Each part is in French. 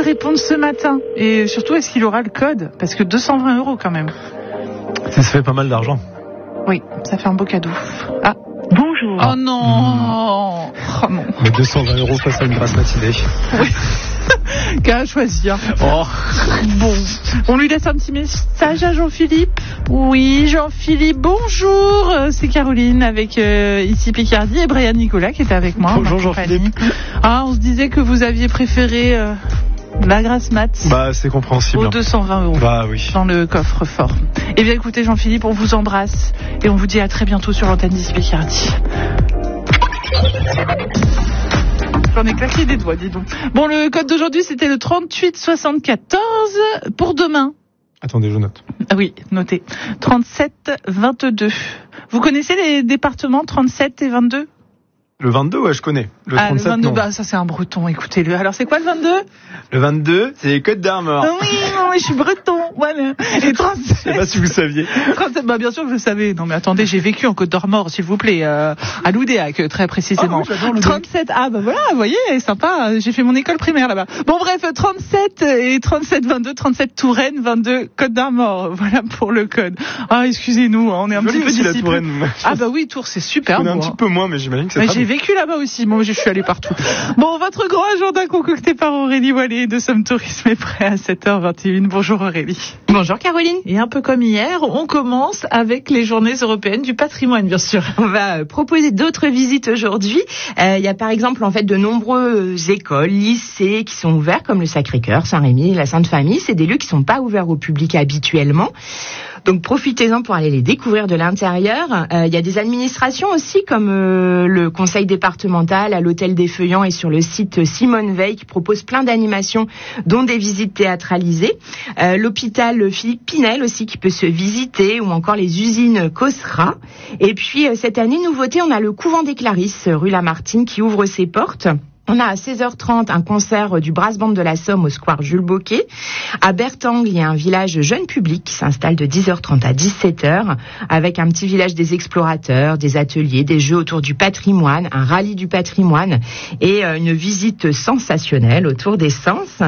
répondre ce matin. Et surtout, est-ce qu'il aura le code? Parce que 220 € quand même. Ça fait pas mal d'argent. Oui, ça fait un beau cadeau. Ah. Bonjour. Oh non. Oh non. Mais 220 € face à une grasse matinée. Oui. Qu'à choisir. Oh. Bon, on lui laisse un petit message à Jean-Philippe. Oui, Jean-Philippe, bonjour. C'est Caroline avec ici Picardie et Brian Nicolas qui était avec moi. Bonjour Jean-Philippe. Ah, on se disait que vous aviez préféré la grasse mat. Bah, c'est compréhensible. Aux 220 €. Bah oui. Dans le coffre-fort. Eh bien, écoutez, Jean-Philippe, on vous embrasse et on vous dit à très bientôt sur l'antenne d'ici Picardie. J'en ai claqué des doigts, dis donc. Bon, le code d'aujourd'hui, c'était le 3874 pour demain. Attendez, je note. Ah oui, notez. 3722. Vous connaissez les départements 37 et 22? Le 22, ouais, je connais. Le 37, le 22, non. bah, ça c'est un breton, écoutez-le. Alors, c'est quoi le 22? Le 22, c'est les Côtes d'Armor. Oui, non, je suis breton, voilà. Et 37. Je sais pas si vous saviez. 37, bah, bien sûr que je le savais. Non, mais attendez, j'ai vécu en Côte d'Armor, s'il vous plaît, à Loudéac, très précisément. Ah oui, j'adore le 37, ah, bah voilà, vous voyez, sympa, j'ai fait mon école primaire là-bas. Bon, bref, 37 et 37, 22, 37 Touraine, 22 Côte d'Armor. Voilà pour le code. Ah, excusez-nous, on est un petit peu aussi la dissipés. Touraine. Ah, bah oui, Tours, c'est super. On est un bon, petit peu moins, mais j'imagine que c'est mais très j'ai bon. vécu là-bas aussi. Moi, je suis allée partout. Bon, votre grand agenda concocté par Aurélie Wallet de Somme Tourisme est prêt à 7h21. Bonjour Aurélie. Bonjour Caroline. Et un peu comme hier, on commence avec les journées européennes du patrimoine, bien sûr. On va proposer d'autres visites aujourd'hui. Il y a par exemple en fait de nombreuses écoles, lycées qui sont ouverts comme le Sacré-Cœur, Saint-Rémy, la Sainte-Famille. C'est des lieux qui sont pas ouverts au public habituellement. Donc profitez-en pour aller les découvrir de l'intérieur. Il y a des administrations aussi comme le conseil départemental à l'hôtel des Feuillants et sur le site Simone Veil qui propose plein d'animations dont des visites théâtralisées. L'hôpital Philippe Pinel aussi qui peut se visiter ou encore les usines Cosra. Et puis cette année, nouveauté, on a le couvent des Clarisses rue Lamartine qui ouvre ses portes. On a à 16h30 un concert du Brass Band de la Somme au square Jules Boquet. À Bertangle, il y a un village jeune public qui s'installe de 10h30 à 17h avec un petit village des explorateurs, des ateliers, des jeux autour du patrimoine, un rallye du patrimoine et une visite sensationnelle autour des sens.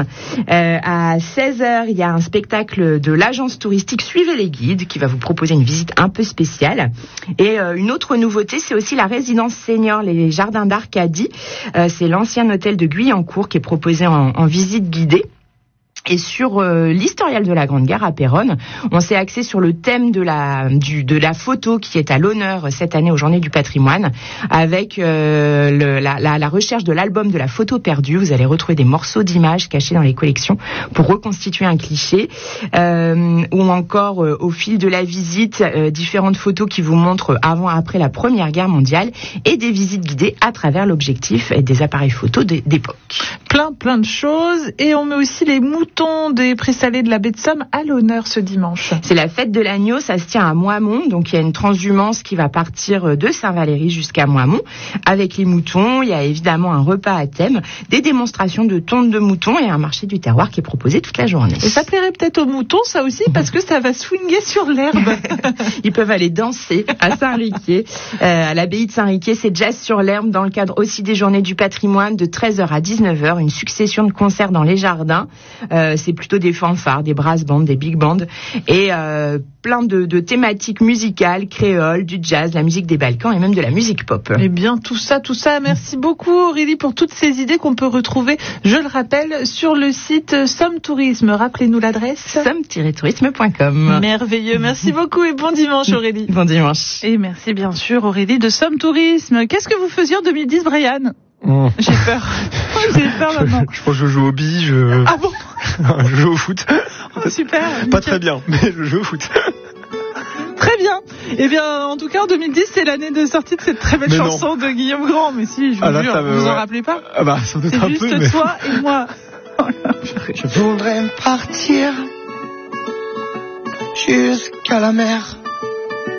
À 16h, il y a un spectacle de l'agence touristique Suivez les guides qui va vous proposer une visite un peu spéciale. Et une autre nouveauté, c'est aussi la résidence senior, les jardins d'Arcadie. C'est l'ancien hôtel de Guyancourt qui est proposé en visite guidée. Et sur l'historial de la Grande Guerre à Péronne, on s'est axé sur le thème de la photo qui est à l'honneur cette année aux Journées du patrimoine, avec la recherche de l'album de la photo perdue. Vous allez retrouver des morceaux d'images cachés dans les collections pour reconstituer un cliché, ou encore au fil de la visite, différentes photos qui vous montrent avant et après la Première Guerre mondiale et des visites guidées à travers l'objectif et des appareils photo d'époque. Plein de choses, et on met aussi les moutons des présalés de la baie de Somme à l'honneur ce dimanche. C'est la fête de l'agneau, ça se tient à Moimont, donc il y a une transhumance qui va partir de Saint-Valery jusqu'à Moimont avec les moutons. Il y a évidemment un repas à thème, des démonstrations de tonte de moutons et un marché du terroir qui est proposé toute la journée. Et ça plairait peut-être aux moutons, ça aussi, parce que ça va swinguer sur l'herbe. Ils peuvent aller danser à Saint-Riquier, à l'abbaye de Saint-Riquier. C'est jazz sur l'herbe dans le cadre aussi des Journées du patrimoine de 13h à 19h, une succession de concerts dans les jardins. C'est plutôt des fanfares, des brass bands, des big bands et plein de thématiques musicales, créoles, du jazz, la musique des Balkans et même de la musique pop. Eh bien, tout ça. Merci beaucoup Aurélie pour toutes ces idées qu'on peut retrouver, je le rappelle, sur le site Somme Tourisme. Rappelez-nous l'adresse. somme-tourisme.com. Merveilleux, merci beaucoup et bon dimanche Aurélie. Bon dimanche. Et merci bien sûr Aurélie de Somme Tourisme. Qu'est-ce que vous faisiez en 2010, Brian? J'ai peur. J'ai peur maintenant. Je pense que je joue au billes, Ah bon? Je joue au foot. Oh, super. Pas très bien, mais je joue au foot. Très bien. Eh bien, en tout cas, en 2010, c'est l'année de sortie de cette très belle chanson de Guillaume Grand. Mais si, je vous jure, vous en rappelez pas? Ah bah, sans doute c'est un juste peu, mais... toi et moi. Je voudrais partir jusqu'à la mer.